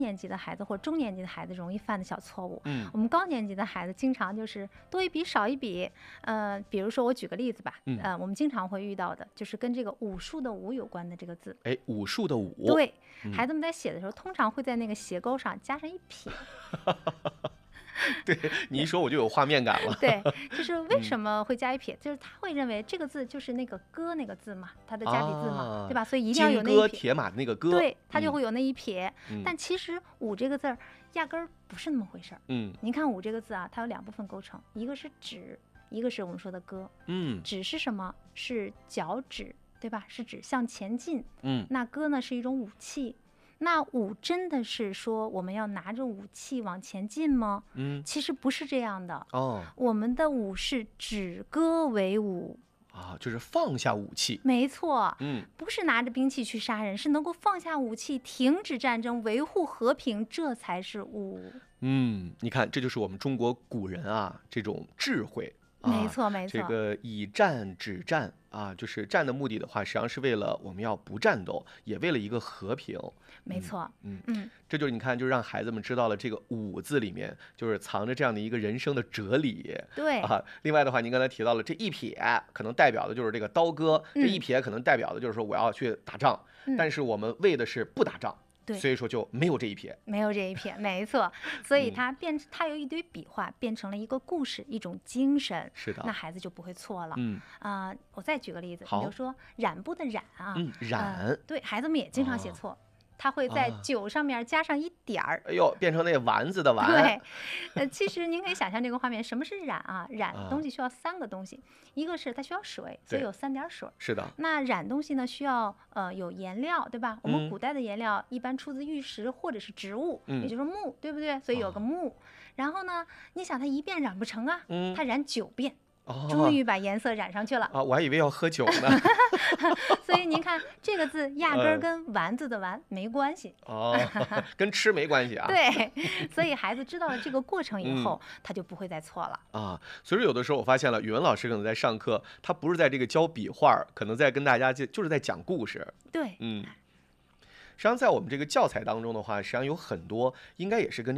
年级的孩子或者中年级的孩子容易犯的小错误。 嗯我们高年级的孩子经常就是多一笔少一笔。比如说我举个例子吧，我们经常会遇到的就是跟这个武术的武有关的这个字。 哎，武术的武。 对，孩子们在写的时候，通常会在那个斜钩上加上一撇。 对，你一说我就有画面感了。 对，就是为什么会加一撇，就是他会认为这个字就是那个戈那个字嘛，它的加笔字嘛，对吧？所以一定要有那一撇。 金戈铁马的那个戈， 对，它就会有那一撇。但其实武这个字儿压根儿不是那么回事儿。您看武这个字啊，它有2部分构成，一个是指，一个是我们说的戈。指是什么？是脚趾，对吧？是指向前进。那戈呢是一种武器。那武真的是说我们要拿着武器往前进吗？其实不是这样的。我们的武是止戈为武啊，就是放下武器。 没错。不是拿着兵器去杀人，是能够放下武器，停止战争，维护和平，这才是武。 你看，这就是我们中国古人啊这种智慧。 没错没错， 这个以战止战啊，就是战的目的的话，实际上是为了我们要不战斗，也为了一个和平。 没错。 这就是你看，就让孩子们知道了这个武字里面就是藏着这样的一个人生的哲理。 对啊，另外的话，您刚才提到了这一撇，可能代表的就是这个刀割，这一撇可能代表的就是说我要去打仗，但是我们为的是不打仗。所以说就没有这一撇， 没有这一撇，没错。所以它有一堆笔画变成了一个故事，一种精神。 是的， 那孩子就不会错了。我再举个例子，比如说染布的染啊， 染， 对，孩子们也经常写错。他会在酒上面加上一点儿， 哎呦，变成那丸子的丸。 对，其实您可以想象这个画面，什么是染啊？染东西需要3个东西，一个是它需要水，所以有3点水。 是的。 那染东西呢，需要有颜料，对吧？我们古代的颜料一般出自玉石或者是植物，也就是木，对不对？所以有个木。然后呢，你想它一遍染不成啊，它染9遍。终于把颜色染上去了啊！我还以为要喝酒呢。 所以您看这个字压根儿跟丸子的丸没关系跟吃没关系啊。 对，所以孩子知道了这个过程以后，他就不会再错了啊。所以有的时候我发现了，语文老师可能在上课，他不是在这个教笔画，可能在跟大家就是在讲故事。 对， 实际上在我们这个教材当中的话，实际上有很多应该也是跟